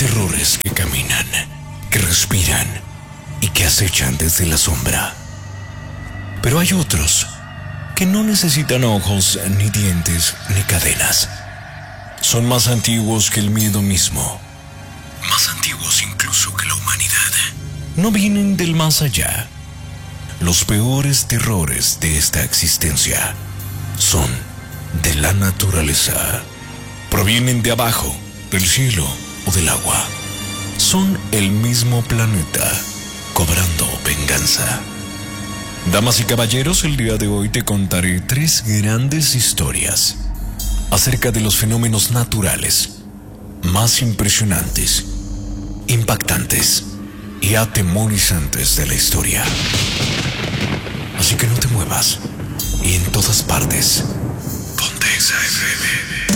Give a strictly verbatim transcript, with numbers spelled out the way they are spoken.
terrores que caminan, que respiran y que acechan desde la sombra. Pero hay otros que no necesitan ojos, ni dientes, ni cadenas. Son más antiguos que el miedo mismo, más antiguos incluso que la humanidad. No vienen del más allá. Los peores terrores de esta existencia son de la naturaleza. Provienen de abajo, del cielo o del agua. Son el mismo planeta, cobrando venganza. Damas y caballeros, el día de hoy te contaré tres grandes historias acerca de los fenómenos naturales más impresionantes, impactantes y atemorizantes de la historia. Así que no te muevas y en todas partes, ponte Exa F M.